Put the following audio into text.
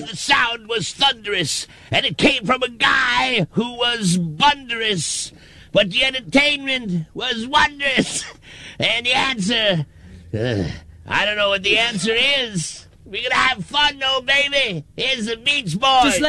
the sound was thunderous, and it came from a guy who was bunderous. But the entertainment was wondrous. And the answer... I don't know what the answer is. We're gonna have fun, though, baby. Here's the Beach Boys.